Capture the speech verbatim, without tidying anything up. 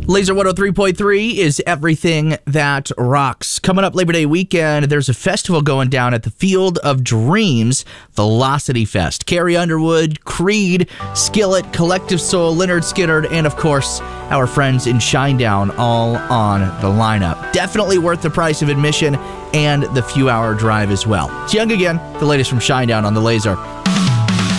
Laser one oh three point three is everything that rocks. Coming up Labor Day weekend, there's a festival going down at the Field of Dreams, Velocity Fest. Carrie Underwood, Creed, Skillet, Collective Soul, Lynyrd Skynyrd, and of course, our friends in Shinedown all on the lineup. Definitely worth the price of admission and the few hour drive as well. It's Young Again, the latest from Shinedown on the Laser.